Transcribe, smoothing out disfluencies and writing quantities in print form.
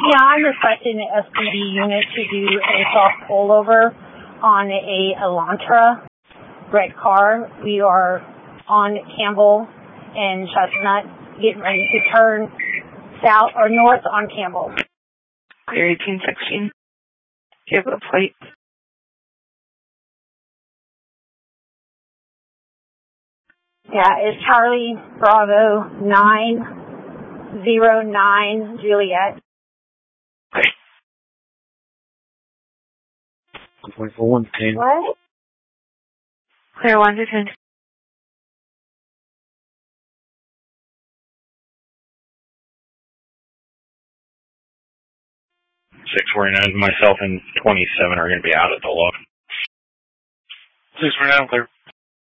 Yeah, I'm requesting the SPD unit to do a soft pullover on a Elantra red car. We are on Campbell and Chestnut, getting ready to turn south or north on Campbell. Clear 1816. Do you have a plate? Yeah, it's Charlie Bravo 909 Juliet. 1.41. What? Clear 1 to 10. 649, myself and 27 are going to be out at the look. 649, clear.